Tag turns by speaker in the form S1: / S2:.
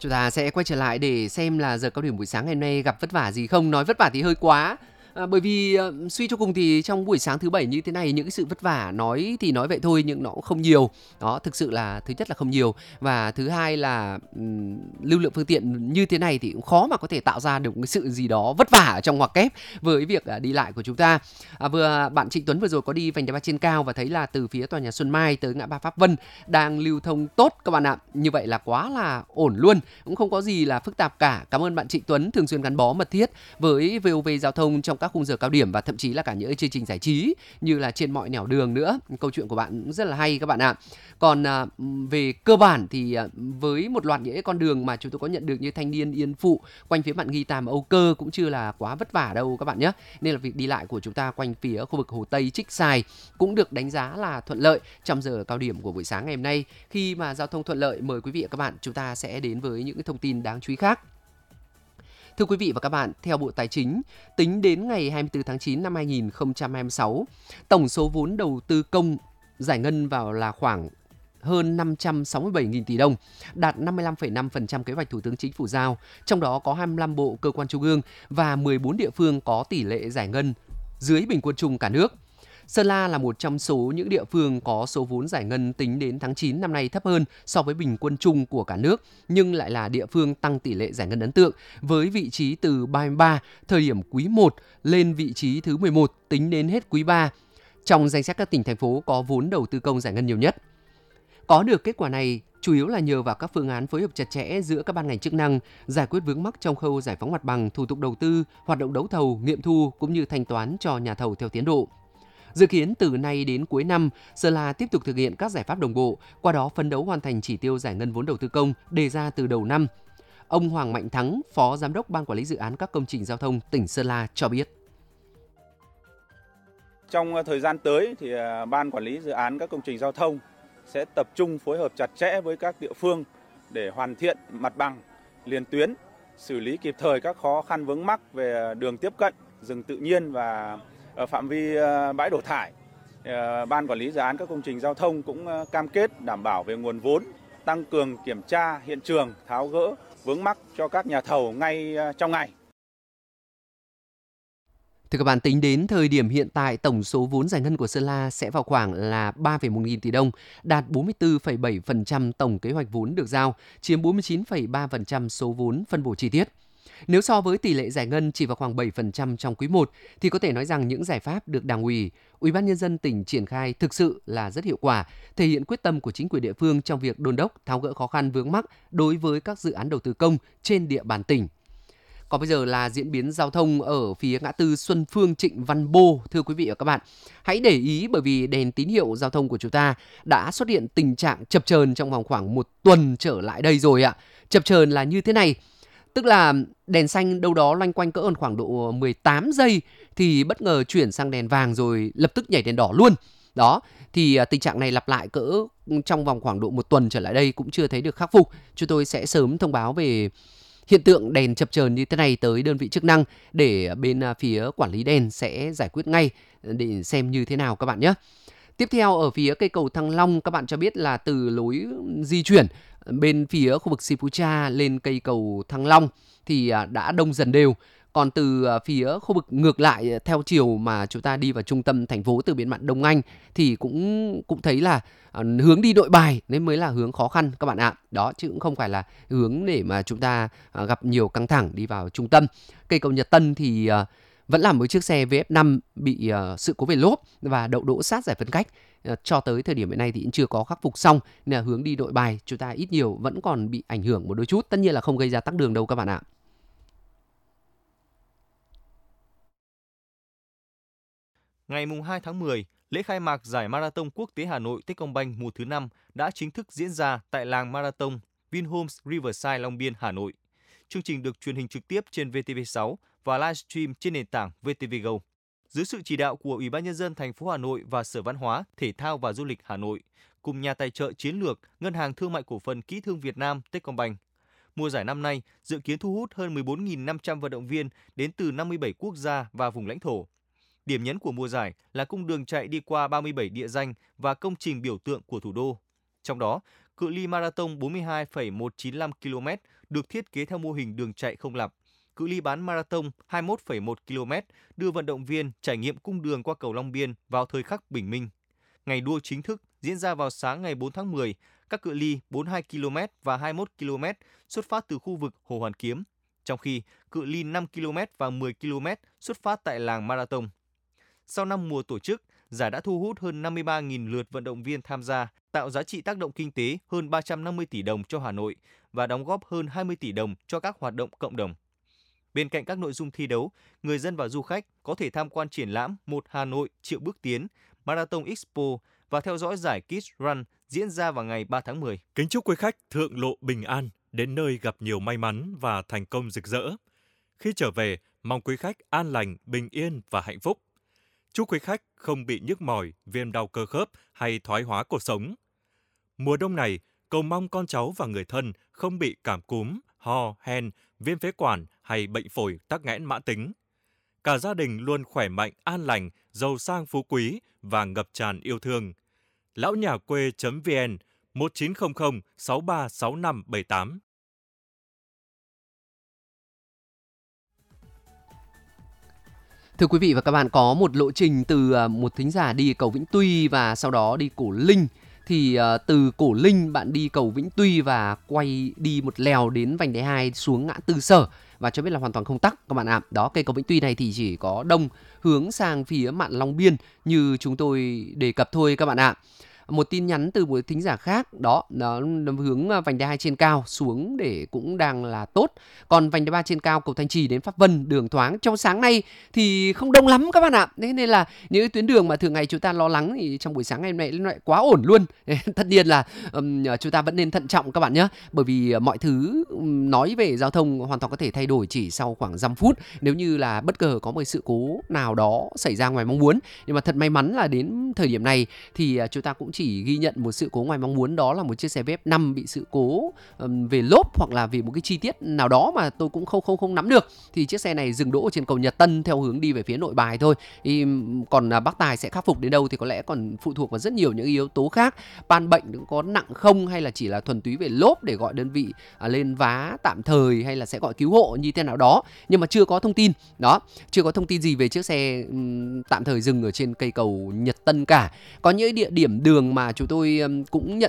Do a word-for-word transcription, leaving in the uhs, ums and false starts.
S1: Chúng ta sẽ quay trở lại để xem là giờ cao điểm buổi sáng ngày hôm nay gặp vất vả gì không. Nói vất vả thì hơi quá. À, bởi vì à, suy cho cùng thì trong buổi sáng thứ bảy như thế này những cái sự vất vả nói thì nói vậy thôi nhưng nó cũng không nhiều. Đó, thực sự là thứ nhất là không nhiều và thứ hai là ừm, lưu lượng phương tiện như thế này thì cũng khó mà có thể tạo ra được một cái sự gì đó vất vả ở trong ngoặc kép với việc à, đi lại của chúng ta. À, vừa bạn Trịnh Tuấn vừa rồi có đi vành đai ba trên cao và thấy là từ phía tòa nhà Xuân Mai tới ngã ba Pháp Vân đang lưu thông tốt các bạn ạ. Như vậy là quá là ổn luôn, cũng không có gì là phức tạp cả. Cảm ơn bạn Trịnh Tuấn thường xuyên gắn bó mật thiết với vê o vê Giao thông trong các khung giờ cao điểm và thậm chí là cả những chương trình giải trí như là trên mọi nẻo đường nữa. Câu chuyện của bạn cũng rất là hay các bạn ạ. Còn à, về cơ bản thì à, với một loạt những con đường mà chúng tôi có nhận được như Thanh Niên, Yên Phụ, quanh phía Mạn Nghi, Tàm, Âu Cơ cũng chưa là quá vất vả đâu các bạn nhé. Nên là việc đi lại của chúng ta quanh phía khu vực Hồ Tây, Trích Xài cũng được đánh giá là thuận lợi trong giờ cao điểm của buổi sáng ngày hôm nay. Khi mà giao thông thuận lợi, mời quý vị và các bạn chúng ta sẽ đến với những cái thông tin đáng chú ý khác. Thưa quý vị và các bạn, theo Bộ Tài chính, tính đến ngày hai mươi tư tháng chín năm hai nghìn không trăm hai mươi sáu, tổng số vốn đầu tư công giải ngân vào là khoảng hơn năm trăm sáu mươi bảy nghìn tỷ đồng, đạt năm mươi lăm phẩy năm phần trăm kế hoạch Thủ tướng Chính phủ giao, trong đó có hai mươi lăm bộ cơ quan trung ương và mười bốn địa phương có tỷ lệ giải ngân dưới bình quân chung cả nước. Sơn La là một trong số những địa phương có số vốn giải ngân tính đến tháng chín năm nay thấp hơn so với bình quân chung của cả nước, nhưng lại là địa phương tăng tỷ lệ giải ngân ấn tượng với vị trí từ ba mươi ba thời điểm quý một lên vị trí thứ mười một tính đến hết quý ba trong danh sách các tỉnh thành phố có vốn đầu tư công giải ngân nhiều nhất. Có được kết quả này chủ yếu là nhờ vào các phương án phối hợp chặt chẽ giữa các ban ngành chức năng, giải quyết vướng mắc trong khâu giải phóng mặt bằng, thủ tục đầu tư, hoạt động đấu thầu, nghiệm thu cũng như thanh toán cho nhà thầu theo tiến độ. Dự kiến từ nay đến cuối năm, Sơn La tiếp tục thực hiện các giải pháp đồng bộ, qua đó phấn đấu hoàn thành chỉ tiêu giải ngân vốn đầu tư công đề ra từ đầu năm. Ông Hoàng Mạnh Thắng, Phó Giám đốc Ban Quản lý Dự án các công trình giao thông tỉnh Sơn La cho biết.
S2: Trong thời gian tới thì Ban Quản lý Dự án các công trình giao thông sẽ tập trung phối hợp chặt chẽ với các địa phương để hoàn thiện mặt bằng, liền tuyến, xử lý kịp thời các khó khăn vướng mắc về đường tiếp cận, rừng tự nhiên và ở phạm vi bãi đổ thải. Ban Quản lý Dự án các công trình giao thông cũng cam kết đảm bảo về nguồn vốn, tăng cường kiểm tra hiện trường, tháo gỡ vướng mắc cho các nhà thầu ngay trong ngày.
S1: Thưa các bạn, tính đến thời điểm hiện tại, tổng số vốn giải ngân của Sơn La sẽ vào khoảng là ba phẩy một nghìn tỷ đồng, đạt bốn mươi tư phẩy bảy phần trăm tổng kế hoạch vốn được giao, chiếm bốn mươi chín phẩy ba phần trăm số vốn phân bổ chi tiết. Nếu so với tỷ lệ giải ngân chỉ vào khoảng bảy phần trăm trong quý một, thì có thể nói rằng những giải pháp được Đảng ủy, Ủy ban Nhân dân tỉnh triển khai thực sự là rất hiệu quả, thể hiện quyết tâm của chính quyền địa phương trong việc đôn đốc, tháo gỡ khó khăn vướng mắc đối với các dự án đầu tư công trên địa bàn tỉnh. Còn bây giờ là diễn biến giao thông ở phía ngã tư Xuân Phương Trịnh Văn Bô. Thưa quý vị và các bạn, hãy để ý bởi vì đèn tín hiệu giao thông của chúng ta đã xuất hiện tình trạng chập chờn trong vòng khoảng một tuần trở lại đây rồi ạ. Chập chờn là như thế này, tức là đèn xanh đâu đó loanh quanh cỡ khoảng độ mười tám giây thì bất ngờ chuyển sang đèn vàng rồi lập tức nhảy đèn đỏ luôn. Đó, thì tình trạng này lặp lại cỡ trong vòng khoảng độ một tuần trở lại đây cũng chưa thấy được khắc phục. Chúng tôi sẽ sớm thông báo về hiện tượng đèn chập chờn như thế này tới đơn vị chức năng để bên phía quản lý đèn sẽ giải quyết ngay để xem như thế nào các bạn nhé. Tiếp theo ở phía cây cầu Thăng Long, các bạn cho biết là từ lối di chuyển bên phía khu vực Sipucha lên cây cầu Thăng Long thì đã đông dần đều. Còn từ phía khu vực ngược lại theo chiều mà chúng ta đi vào trung tâm thành phố từ bến Mạn Đông Anh thì cũng cũng thấy là hướng đi Nội Bài nên mới là hướng khó khăn các bạn ạ. Đó, chứ cũng không phải là hướng để mà chúng ta gặp nhiều căng thẳng đi vào trung tâm. Cây cầu Nhật Tân thì vẫn là một chiếc xe vê ép năm bị sự cố về lốp và đậu đỗ sát giải phân cách. Cho tới thời điểm hiện nay thì cũng chưa có khắc phục xong nên là hướng đi Nội Bài chúng ta ít nhiều vẫn còn bị ảnh hưởng một đôi chút. Tất nhiên là không gây ra tắc đường đâu các bạn ạ.
S3: Ngày hai tháng mười, lễ khai mạc giải Marathon Quốc tế Hà Nội Techcombank mùa thứ năm đã chính thức diễn ra tại làng Marathon Vinhomes Riverside Long Biên, Hà Nội. Chương trình được truyền hình trực tiếp trên vê tê vê sáu và livestream trên nền tảng vê tê vê Go. Dưới sự chỉ đạo của Ủy ban Nhân dân thành phố Hà Nội và Sở Văn hóa, Thể thao và Du lịch Hà Nội, cùng nhà tài trợ chiến lược Ngân hàng Thương mại Cổ phần Kỹ thương Việt Nam Techcombank. Mùa giải năm nay dự kiến thu hút hơn mười bốn nghìn năm trăm vận động viên đến từ năm mươi bảy quốc gia và vùng lãnh thổ. Điểm nhấn của mùa giải là cung đường chạy đi qua ba mươi bảy địa danh và công trình biểu tượng của thủ đô. Trong đó, cự ly marathon bốn mươi hai phẩy một chín lăm ki lô mét được thiết kế theo mô hình đường chạy không lặp. Cự ly bán marathon hai mươi mốt phẩy một ki lô mét đưa vận động viên trải nghiệm cung đường qua cầu Long Biên vào thời khắc bình minh. Ngày đua chính thức diễn ra vào sáng ngày bốn tháng mười, các cự ly bốn mươi hai ki lô mét và hai mươi mốt ki lô mét xuất phát từ khu vực Hồ Hoàn Kiếm, trong khi cự ly năm ki lô mét và mười ki lô mét xuất phát tại làng Marathon. Sau năm mùa tổ chức, giải đã thu hút hơn năm mươi ba nghìn lượt vận động viên tham gia, tạo giá trị tác động kinh tế hơn ba trăm năm mươi tỷ đồng cho Hà Nội và đóng góp hơn hai mươi tỷ đồng cho các hoạt động cộng đồng. Bên cạnh các nội dung thi đấu, người dân và du khách có thể tham quan triển lãm Một Hà Nội triệu bước tiến, Marathon Expo và theo dõi giải Kids Run diễn ra vào ngày ba tháng mười.
S4: Kính chúc quý khách thượng lộ bình an, đến nơi gặp nhiều may mắn và thành công rực rỡ. Khi trở về, mong quý khách an lành, bình yên và hạnh phúc. Chúc quý khách không bị nhức mỏi, viêm đau cơ khớp hay thoái hóa cột sống. Mùa đông này, cầu mong con cháu và người thân không bị cảm cúm, ho, hen, viêm phế quản hay bệnh phổi tắc nghẽn mãn tính. Cả gia đình luôn khỏe mạnh, an lành, giàu sang phú quý và ngập tràn yêu thương. lão nhà quê.vn một chín không không sáu ba sáu năm bảy tám.
S1: Thưa quý vị và các bạn, có một lộ trình từ à, một thính giả đi cầu Vĩnh Tuy và sau đó đi Cổ Linh. Thì à, từ Cổ Linh bạn đi cầu Vĩnh Tuy và quay đi một lèo đến vành đai hai xuống ngã tư Sở và cho biết là hoàn toàn không tắc các bạn ạ. Đó, cây cầu Vĩnh Tuy này thì chỉ có đông hướng sang phía mạn Long Biên như chúng tôi đề cập thôi các bạn ạ. Một tin nhắn từ một thính giả khác, đó nó hướng vành đai hai trên cao xuống để cũng đang là tốt. Còn vành đai ba trên cao cầu Thanh Trì đến Pháp Vân đường thoáng trong sáng nay thì không đông lắm các bạn ạ. Thế nên là những tuyến đường mà thường ngày chúng ta lo lắng thì trong buổi sáng ngày hôm nay lại quá ổn luôn. Tất nhiên là um, chúng ta vẫn nên thận trọng các bạn nhé, bởi vì mọi thứ um, nói về giao thông hoàn toàn có thể thay đổi chỉ sau khoảng dăm phút nếu như là bất ngờ có một sự cố nào đó xảy ra ngoài mong muốn. Nhưng mà thật may mắn là đến thời điểm này thì uh, chúng ta cũng chỉ chỉ ghi nhận một sự cố ngoài mong muốn, đó là một chiếc xe vê ép năm bị sự cố um, về lốp hoặc là vì một cái chi tiết nào đó mà tôi cũng không không không nắm được. Thì chiếc xe này dừng đỗ trên cầu Nhật Tân theo hướng đi về phía Nội Bài thôi. Thì còn uh, bác Tài sẽ khắc phục đến đâu thì có lẽ còn phụ thuộc vào rất nhiều những yếu tố khác. Ban bệnh có nặng không hay là chỉ là thuần túy về lốp để gọi đơn vị uh, lên vá tạm thời hay là sẽ gọi cứu hộ như thế nào đó. Nhưng mà chưa có thông tin. Đó, chưa có thông tin gì về chiếc xe um, tạm thời dừng ở trên cây cầu Nhật Tân cả. Có những địa điểm đường mà chúng tôi cũng nhận